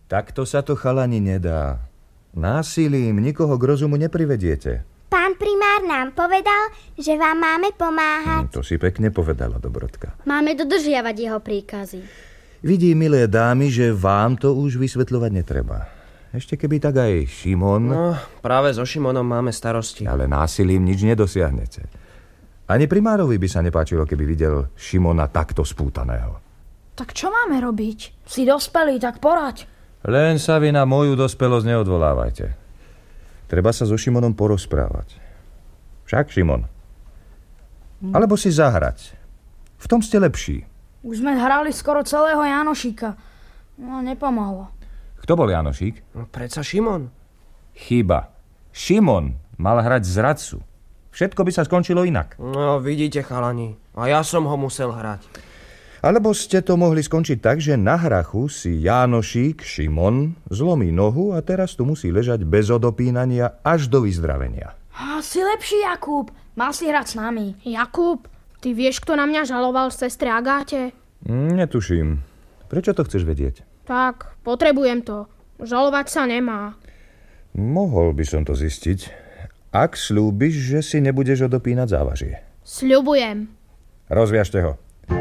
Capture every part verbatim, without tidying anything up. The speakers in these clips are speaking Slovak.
Takto sa to, chalani, nedá. Násilím nikoho k rozumu neprivediete. Pán primár nám povedal, že vám máme pomáhať. Hm, to si pekne povedala, Dobrodka. Máme dodržiavať jeho príkazy. Vidí, milé dámy, že vám to už vysvetľovať netreba. Ešte keby tak aj Šimon... No, práve so Šimonom máme starosti. Ale násilím nič nedosiahnete. Ani primárovi by sa nepáčilo, keby videl Šimona takto spútaného. Tak čo máme robiť? Si dospelý, tak poraď. Len sa vy na moju dospelosť neodvolávajte. Treba sa so Šimonom porozprávať. Však, Šimon? Alebo si zahrať. V tom ste lepší. Už sme hrali skoro celého Janošíka. No, nepomohlo. Kto bol Janošík? No, predsa Šimon. Chyba. Šimon mal hrať zradcu. Všetko by sa skončilo inak. No, vidíte, chalani. A ja som ho musel hrať. Alebo ste to mohli skončiť tak, že na hrachu si Jánošík, Šimon, zlomí nohu a teraz tu musí ležať bez odopínania až do vyzdravenia. A si lepší, Jakub. Mal si hrať s nami. Jakub, ty vieš, kto na mňa žaloval z sestry Agáte? Mm, netuším. Prečo to chceš vedieť? Tak, potrebujem to. Žalovať sa nemá. Mohol by som to zistiť, ak slúbiš, že si nebudeš odopínať závažie. Sľubujem. Rozviažte ho.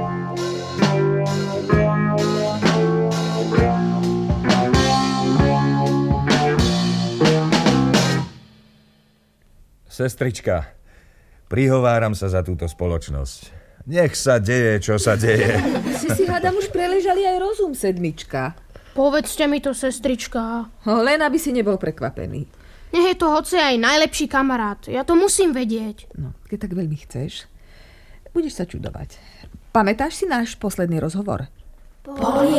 Sestrička, prihováram sa za túto spoločnosť. Nech sa deje, čo sa deje. Si si hádam už preležali aj rozum, sedmička. Povedzte mi to, sestrička. Len aby si nebol prekvapený. Nech je to hoci aj najlepší kamarát. Ja to musím vedieť. No, keď tak veľmi chceš, budeš sa čudovať. Pamätáš si náš posledný rozhovor? Boli